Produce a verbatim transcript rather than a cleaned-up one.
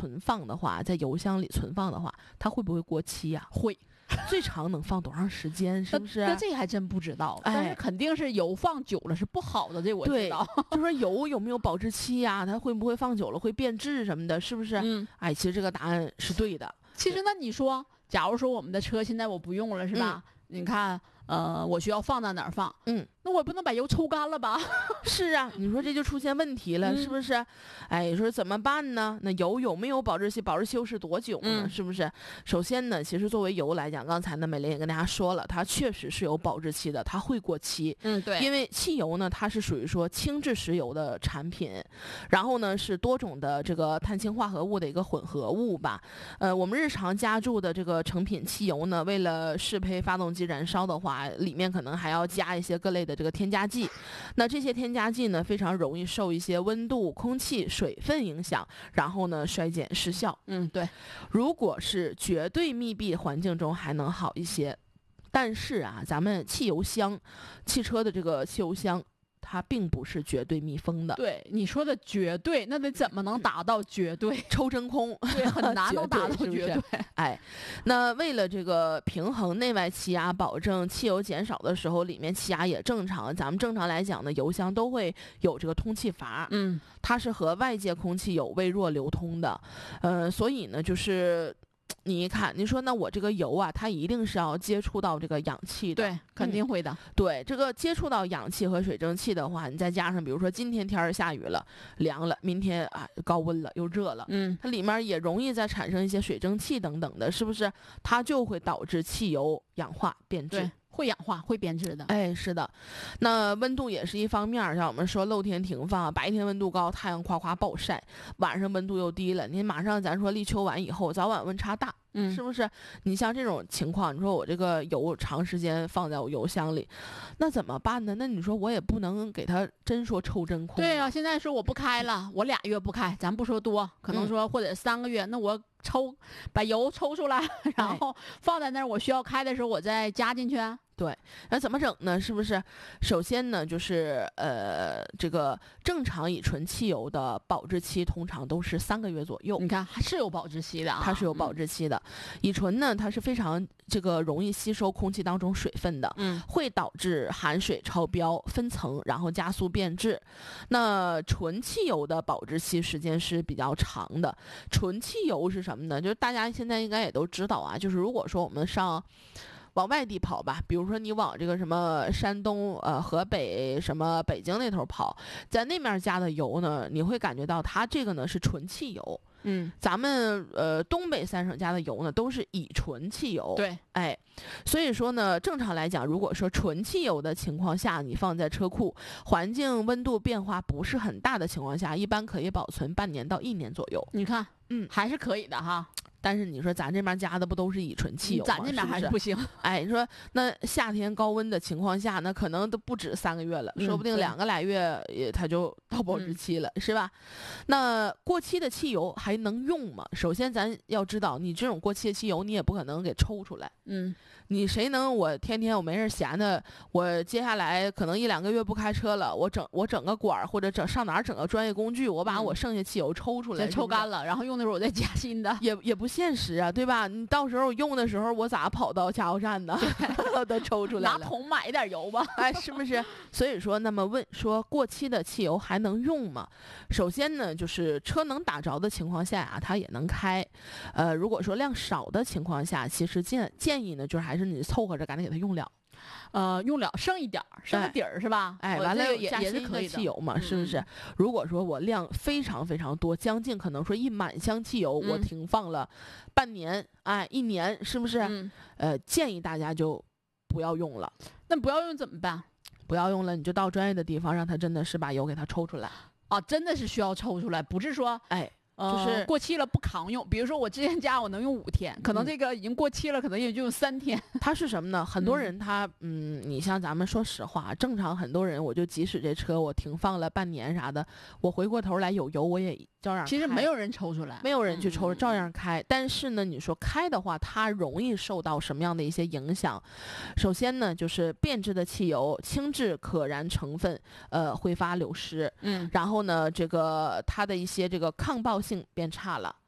存放的话，在油箱里存放的话，它会不会过期呀、 会。 最长能放多长时间？是不是？ 那这还真不知道， 哎、 但是肯定是油放久了是不好的，这我知道。 就说油有没有保质期呀、它会不会放久了会变质什么的，是不是？ 嗯， 哎，其实这个答案是对的。 其实那你说，假如说我们的车现在我不用了，是吧？嗯、你看，呃，我需要放在哪儿放？ 嗯， 那我不能把油抽干了吧？ 是啊，你说这就出现问题了，嗯、是不是？哎，说怎么办呢？那油有没有保质期？保质期又是多久呢？嗯、是不是？首先呢，其实作为油来讲，刚才呢美玲也跟大家说了，它确实是有保质期的，它会过期。 嗯，对。 因为汽油呢，它是属于说轻质石油的产品，然后呢是多种的这个碳氢化合物的一个混合物吧。呃，我们日常加注的这个成品汽油呢，为了适配发动机燃烧的话，里面可能还要加一些各类的这个添加剂。那这些添加剂呢，非常容易受一些温度、空气、水分影响，然后呢衰减失效。 嗯，对。 如果是绝对密闭环境中还能好一些，但是啊，咱们汽油箱、汽车的这个汽油箱，它并不是绝对密封的。 对，你说的绝对，那得怎么能达到绝对？ 抽真空， 对，很难能达到绝对。 是是哎，那为了这个平衡内外气压，保证汽油减少的时候，里面气压也正常。咱们正常来讲呢，油箱都会有这个通气阀， 嗯， 它是和外界空气有微弱流通的，呃，所以呢，就是。你一看，你说那我这个油啊，它一定是要接触到这个氧气的， 对，肯定会的。 嗯、对，这个接触到氧气和水蒸气的话，你再加上，比如说今天天儿下雨了，凉了，明天啊高温了又热了， 嗯， 它里面也容易再产生一些水蒸气等等的，是不是？它就会导致汽油氧化变质。 对，会氧化，会变质的。 哎，是的，那温度也是一方面，像我们说露天停放，白天温度高，太阳夸夸暴晒，晚上温度又低了，您马上咱说立秋完以后，早晚温差大。 嗯， 是不是？你像这种情况，你说我这个油长时间放在我油箱里，那怎么办呢？那你说我也不能给它真说抽真空。 对啊，现在说我不开了，我俩月不开，咱不说多，可能说或者三个月，嗯、那我抽把油抽出来，然后放在那儿，我需要开的时候我再加进去。 对，那怎么整呢？是不是？首先呢，就是呃，这个正常乙醇汽油的保质期通常都是三个月左右。 你看，还是有保质期的啊， 它是有保质期的。嗯、乙醇呢，它是非常这个容易吸收空气当中水分的， 嗯， 会导致含水超标、分层，然后加速变质。那纯汽油的保质期时间是比较长的。纯汽油是什么呢？就是大家现在应该也都知道啊，就是如果说我们上。往外地跑吧，比如说你往这个什么山东、呃河北、什么北京那头跑，在那面加的油呢，你会感觉到它这个呢是纯汽油。 嗯， 咱们呃东北三省加的油呢都是乙醇汽油。 对， 哎，所以说呢，正常来讲，如果说纯汽油的情况下，你放在车库，环境温度变化不是很大的情况下，一般可以保存半年到一年左右。 你看， 嗯， 还是可以的哈。 但是你说咱这边加的不都是乙醇汽油吗？ 咱这边还是不行。 哎，你说那夏天高温的情况下，那可能都不止三个月了，嗯、说不定两个来月也它就到保质期了，嗯、是吧？那过期的汽油还能用吗？首先咱要知道，你这种过期的汽油，你也不可能给抽出来。 嗯， 你谁能我天天我没事闲的，我接下来可能一两个月不开车了，我整我整个管或者整上哪儿整个专业工具，我把我剩下汽油抽出来， 再、嗯、抽干了，然后用的时候我再加新的， 也也不现实啊，对吧？你到时候用的时候，我咋跑到加油站呢？都抽出来了， 拿桶买一点油吧， 哎，是不是？所以说，那么问说过期的汽油还能用吗？首先呢，就是车能打着的情况下啊，它也能开。呃，如果说量少的情况下，其实建建议呢，就是还是你凑合着赶紧给它用了。 呃，用了剩一点儿，剩个底儿、哎、是吧？ 哎，完了也也是可以的。 汽油嘛，是不是？嗯、如果说我量非常非常多，将近可能说一满箱汽油，嗯、我停放了半年，哎，一年，是不是？ 嗯、 呃，建议大家就不要用了。 那不要用怎么办？ 不要用了，你就到专业的地方，让他真的是把油给它抽出来。 啊，真的是需要抽出来，不是说哎。 就是、呃、过期了不扛用，比如说我之前加我能用五天，可能这个已经过期了，嗯、可能也就用三天。 它是什么呢？很多人他嗯，你像咱们说实话，正常很多人，我就即使这车我停放了半年啥的，我回过头来有油我也照样开。 其实没有人抽出来， 没有人去抽，照样开。嗯、但是呢，你说开的话，它容易受到什么样的一些影响？首先呢，就是变质的汽油、轻质可燃成分呃挥发流失， 嗯， 然后呢，这个它的一些这个抗爆性变差了。